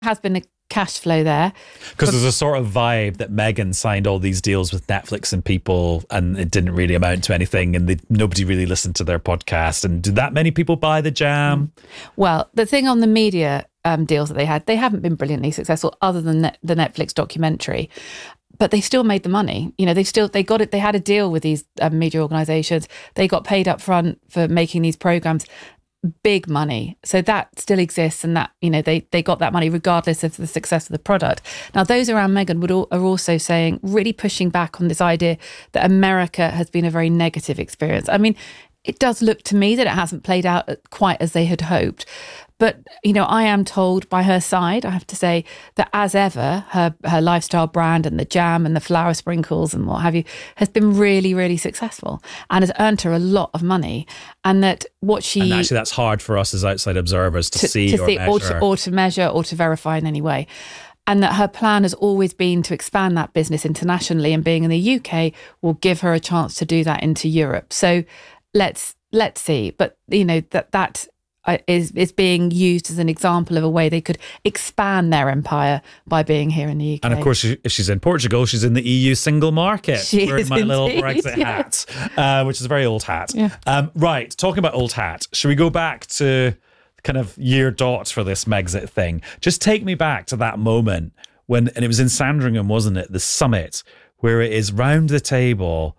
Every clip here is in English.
has been a cash flow there. Because there's a sort of vibe that Meghan signed all these deals with Netflix and people, and it didn't really amount to anything, and nobody really listened to their podcast. And did that many people buy the jam? Well, the thing on the media deals that they haven't been brilliantly successful, other than the Netflix documentary. But they still made the money. You know, they got it. They had a deal with these media organisations. They got paid up front for making these programmes. Big money. So that still exists, and that, you know, they got that money regardless of the success of the product. Now, those around Meghan are also saying, really pushing back on this idea that America has been a very negative experience. I mean, it does look to me that it hasn't played out quite as they had hoped. But, you know, I am told by her side, I have to say, that as ever, her lifestyle brand and the jam and the flower sprinkles and what have you has been really, really successful and has earned her a lot of money. And that what she... And actually, that's hard for us as outside observers to see or measure. Or to measure or to verify in any way. And that her plan has always been to expand that business internationally, and being in the UK will give her a chance to do that into Europe. So let's see. But, you know, that is being used as an example of a way they could expand their empire by being here in the UK. And of course, if she's in Portugal, she's in the EU single market. She wearing is my little indeed, Brexit hat, which is a very old hat. Yeah. Right, talking about old hat, should we go back to kind of year dot for this Megxit thing? Just take me back to that moment when, and it was in Sandringham, wasn't it? The summit, where it is round the table,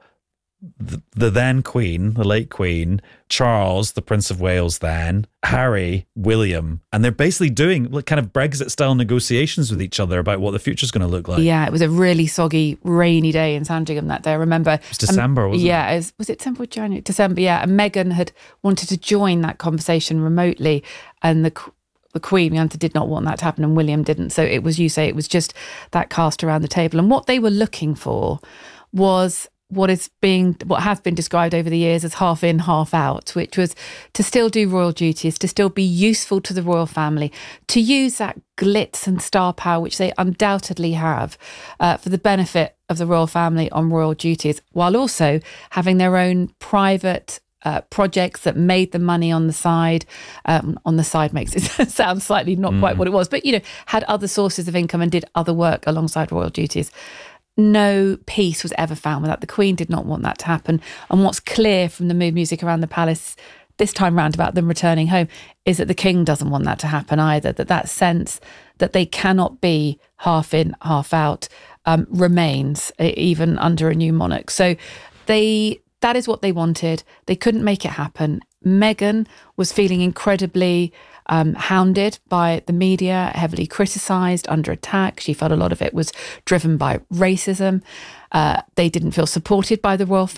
the then Queen, the late Queen, Charles, the Prince of Wales then, Harry, William, and they're basically doing kind of Brexit-style negotiations with each other about what the future's going to look like. Yeah, it was a really soggy, rainy day in Sandringham that day. I remember. It was December, wasn't it? Yeah, was it December or January? December, yeah. And Meghan had wanted to join that conversation remotely, and the Queen, Bianca, did not want that to happen, and William didn't. So it was just that cast around the table. And what they were looking for was what has been described over the years as half in, half out, which was to still do royal duties, to still be useful to the royal family, to use that glitz and star power, which they undoubtedly have, for the benefit of the royal family on royal duties, while also having their own private projects that made the money on the side. On the side makes it sound slightly not quite what it was, but, you know, had other sources of income and did other work alongside royal duties. No peace was ever found with that. The Queen did not want that to happen. And what's clear from the mood music around the palace this time round about them returning home is that the King doesn't want that to happen either. That sense that they cannot be half in, half out remains even under a new monarch. So that is what they wanted. They couldn't make it happen. Meghan was feeling incredibly hounded by the media, heavily criticised, under attack. She felt a lot of it was driven by racism. They didn't feel supported by the royal